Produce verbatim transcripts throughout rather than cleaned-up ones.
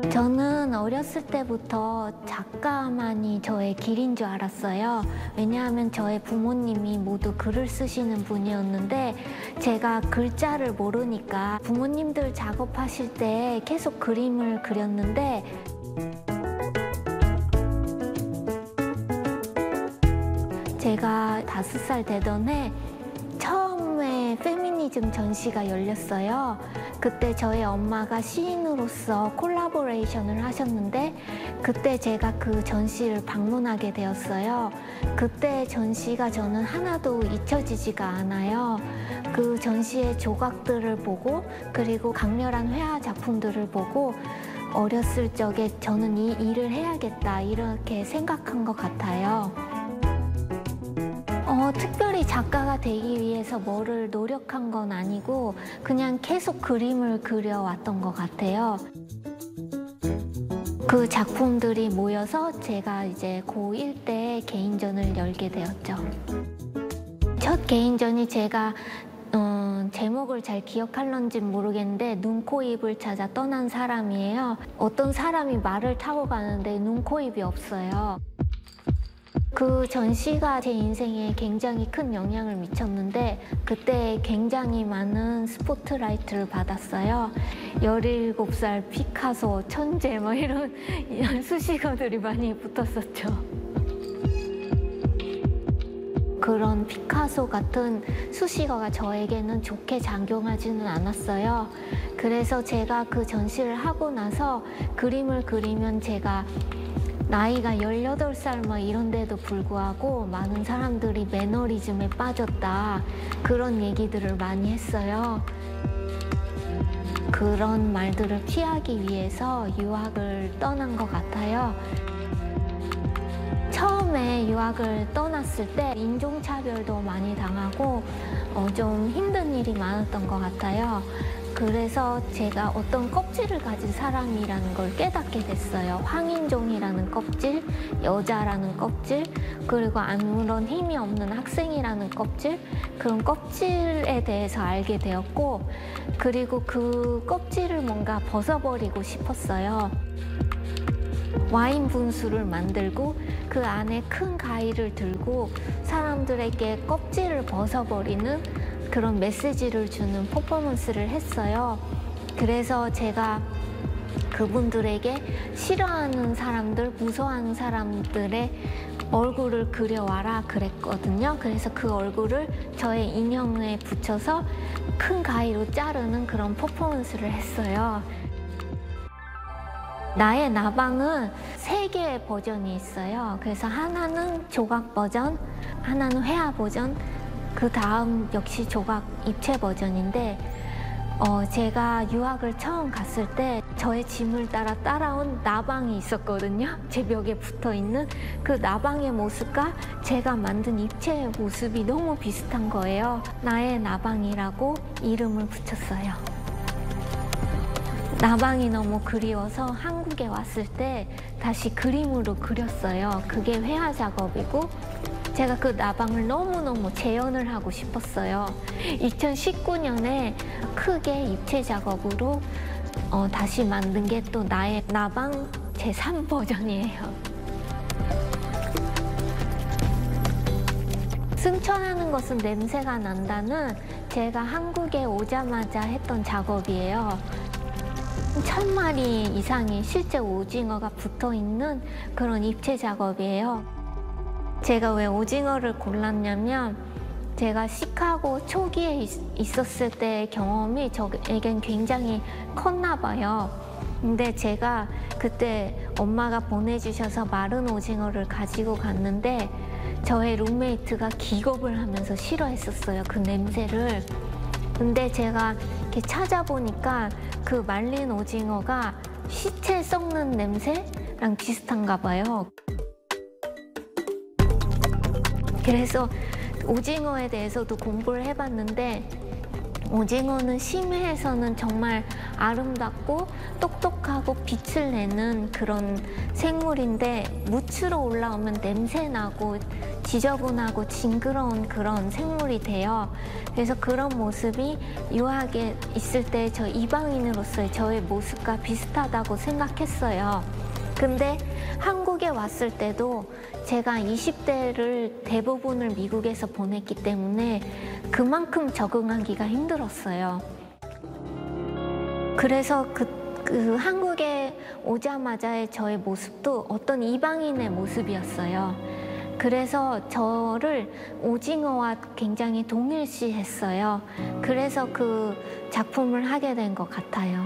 저는 어렸을 때부터 작가만이 저의 길인 줄 알았어요. 왜냐하면 저의 부모님이 모두 글을 쓰시는 분이었는데 제가 글자를 모르니까 부모님들 작업하실 때 계속 그림을 그렸는데 제가 다섯 살 되던 해 처음에 페미니즘 전시가 열렸어요. 그때 저희 엄마가 시인으로서 콜라보레이션을 하셨는데 그때 제가 그 전시를 방문하게 되었어요. 그때 전시가 저는 하나도 잊혀지지가 않아요. 그 전시의 조각들을 보고 그리고 강렬한 회화 작품들을 보고 어렸을 적에 저는 이 일을 해야겠다 이렇게 생각한 것 같아요. 어, 특별히 작가가 되기 위해서 뭐를 노력한 건 아니고 그냥 계속 그림을 그려왔던 것 같아요. 그 작품들이 모여서 제가 이제 고일 때 개인전을 열게 되었죠. 첫 개인전이 제가 어, 제목을 잘 기억할런지 모르겠는데 눈, 코, 입을 찾아 떠난 사람이에요. 어떤 사람이 말을 타고 가는데 눈, 코, 입이 없어요. 그 전시가 제 인생에 굉장히 큰 영향을 미쳤는데 그때 굉장히 많은 스포트라이트를 받았어요. 열일곱 살 피카소, 천재 뭐 이런, 이런 수식어들이 많이 붙었었죠. 그런 피카소 같은 수식어가 저에게는 좋게 작용하지는 않았어요. 그래서 제가 그 전시를 하고 나서 그림을 그리면 제가 나이가 열여덟 살 막 이런데도 불구하고 많은 사람들이 매너리즘에 빠졌다 그런 얘기들을 많이 했어요. 그런 말들을 피하기 위해서 유학을 떠난 것 같아요. 처음에 유학을 떠났을 때 인종차별도 많이 당하고 어, 좀 힘든 일이 많았던 것 같아요. 그래서 제가 어떤 껍질을 가진 사람이라는 걸 깨닫게 됐어요. 황인종이라는 껍질, 여자라는 껍질, 그리고 아무런 힘이 없는 학생이라는 껍질, 그런 껍질에 대해서 알게 되었고 그리고 그 껍질을 뭔가 벗어버리고 싶었어요. 와인 분수를 만들고 그 안에 큰 가위를 들고 사람들에게 껍질을 벗어버리는 그런 메시지를 주는 퍼포먼스를 했어요. 그래서 제가 그분들에게 싫어하는 사람들, 무서워하는 사람들의 얼굴을 그려와라 그랬거든요. 그래서 그 얼굴을 저의 인형에 붙여서 큰 가위로 자르는 그런 퍼포먼스를 했어요. 나의 나방은 세 개의 버전이 있어요. 그래서 하나는 조각 버전, 하나는 회화 버전, 그 다음 역시 조각 입체 버전인데 어, 제가 유학을 처음 갔을 때 저의 짐을 따라 따라온 나방이 있었거든요. 제 벽에 붙어있는 그 나방의 모습과 제가 만든 입체의 모습이 너무 비슷한 거예요. 나의 나방이라고 이름을 붙였어요. 나방이 너무 그리워서 한국에 왔을 때 다시 그림으로 그렸어요. 그게 회화 작업이고 제가 그 나방을 너무너무 재현을 하고 싶었어요. 이천십구 년에 크게 입체 작업으로 어, 다시 만든 게 또 나의 나방 제삼 버전이에요. 승천하는 것은 냄새가 난다는 제가 한국에 오자마자 했던 작업이에요. 천 마리 이상의 실제 오징어가 붙어있는 그런 입체 작업이에요. 제가 왜 오징어를 골랐냐면 제가 시카고 초기에 있, 있었을 때의 경험이 저에겐 굉장히 컸나 봐요. 근데 제가 그때 엄마가 보내주셔서 마른 오징어를 가지고 갔는데 저의 룸메이트가 기겁을 하면서 싫어했었어요. 그 냄새를. 근데 제가 이렇게 찾아보니까 그 말린 오징어가 시체 썩는 냄새랑 비슷한가 봐요. 그래서 오징어에 대해서도 공부를 해봤는데 오징어는 심해에서는 정말 아름답고 똑똑하고 빛을 내는 그런 생물인데 묻으로 올라오면 냄새나고 지저분하고 징그러운 그런 생물이 돼요. 그래서 그런 모습이 유학에 있을 때 저 이방인으로서의 저의 모습과 비슷하다고 생각했어요. 근데 한국에 왔을 때도 제가 이십 대를 대부분을 미국에서 보냈기 때문에 그만큼 적응하기가 힘들었어요. 그래서 그, 그 한국에 오자마자의 저의 모습도 어떤 이방인의 모습이었어요. 그래서 저를 오징어와 굉장히 동일시했어요. 그래서 그 작품을 하게 된 것 같아요.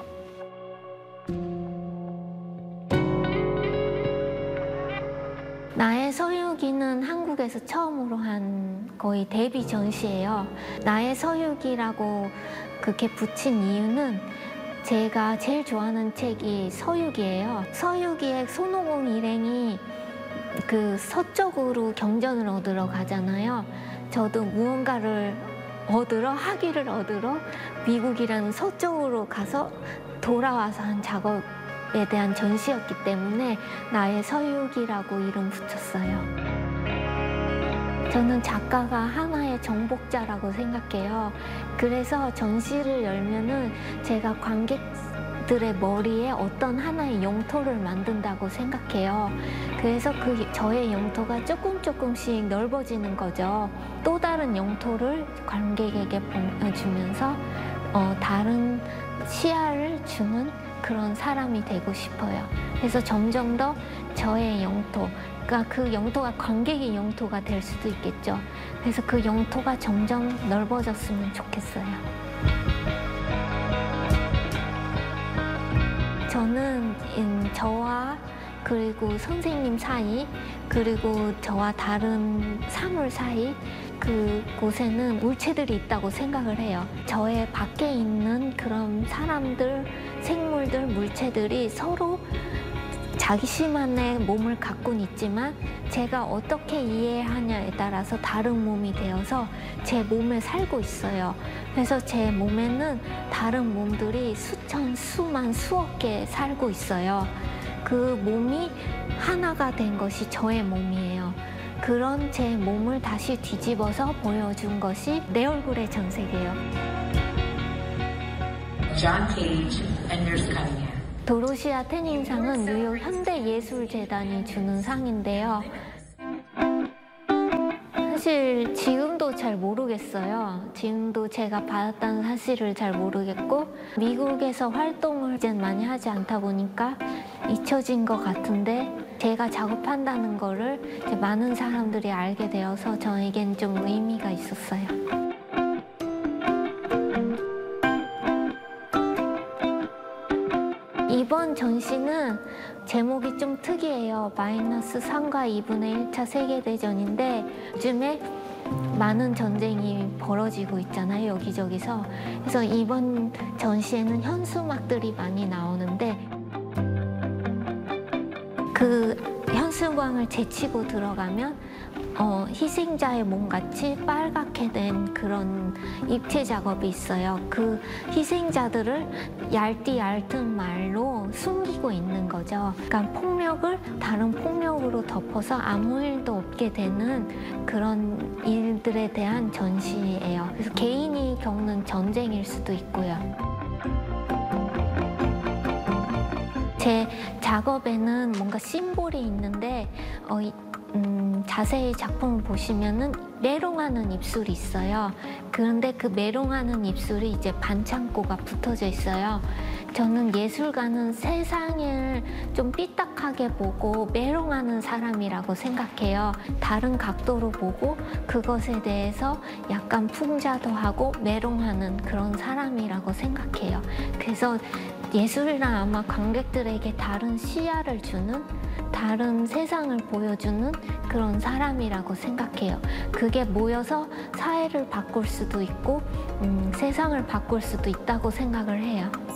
나의 서유기는 한국에서 처음으로 한 거의 데뷔 전시예요. 나의 서유기라고 그렇게 붙인 이유는 제가 제일 좋아하는 책이 서유기예요. 서유기의 손오공 일행이 그 서쪽으로 경전을 얻으러 가잖아요. 저도 무언가를 얻으러, 학위를 얻으러 미국이라는 서쪽으로 가서 돌아와서 한 작업에 대한 전시였기 때문에 나의 서유기라고 이름 붙였어요. 저는 작가가 하나의 정복자라고 생각해요. 그래서 전시를 열면은 제가 관객들의 머리에 어떤 하나의 영토를 만든다고 생각해요. 그래서 그 저의 영토가 조금 조금씩 넓어지는 거죠. 또 다른 영토를 관객에게 보여주면서 어, 다른 시야를 주는 그런 사람이 되고 싶어요. 그래서 점점 더 저의 영토, 그러니까 그 영토가 관객의 영토가 될 수도 있겠죠. 그래서 그 영토가 점점 넓어졌으면 좋겠어요. 저는 저와 그리고 선생님 사이, 그리고 저와 다른 사물 사이 그 곳에는 물체들이 있다고 생각을 해요. 저의 밖에 있는 그런 사람들, 생물들, 물체들이 서로 자기만의 몸을 갖고는 있지만 제가 어떻게 이해하냐에 따라서 다른 몸이 되어서 제 몸에 살고 있어요. 그래서 제 몸에는 다른 몸들이 수천, 수만, 수억 개 살고 있어요. 그 몸이 하나가 된 것이 저의 몸이에요. 그런 제 몸을 다시 뒤집어서 보여준 것이 내 얼굴의 전세계예요. John Cage and Nurse Cunningham. 도로시아 태닝상은 뉴욕 현대예술재단이 주는 상인데요. 사실 지금도 잘 모르겠어요. 지금도 제가 받았다는 사실을 잘 모르겠고 미국에서 활동을 이제 많이 하지 않다 보니까 잊혀진 것 같은데 제가 작업한다는 거를 이제 많은 사람들이 알게 되어서 저에겐 좀 의미가 있었어요. 이번 전시는 제목이 좀 특이해요. 마이너스 삼과 이분의 일 차 세계대전인데 요즘에 많은 전쟁이 벌어지고 있잖아요, 여기저기서. 그래서 이번 전시에는 현수막들이 많이 나오는데 그 현수막을 제치고 들어가면 어, 희생자의 몸같이 빨갛게 된 그런 입체 작업이 있어요. 그 희생자들을 얇디 얇은 말로 숨기고 있는 거죠. 그러니까 폭력을 다른 폭력으로 덮어서 아무 일도 없게 되는 그런 일들에 대한 전시예요. 그래서 개인이 겪는 전쟁일 수도 있고요. 제 작업에는 뭔가 심볼이 있는데 어, 음, 자세히 작품을 보시면은 메롱하는 입술이 있어요. 그런데 그 메롱하는 입술이 이제 반창고가 붙어져 있어요. 저는 예술가는 세상을 좀 삐딱하게 보고 메롱하는 사람이라고 생각해요. 다른 각도로 보고 그것에 대해서 약간 풍자도 하고 메롱하는 그런 사람이라고 생각해요. 그래서 예술이란 아마 관객들에게 다른 시야를 주는, 다른 세상을 보여주는 그런 사람이라고 생각해요. 그게 모여서 사회를 바꿀 수도 있고 음, 세상을 바꿀 수도 있다고 생각을 해요.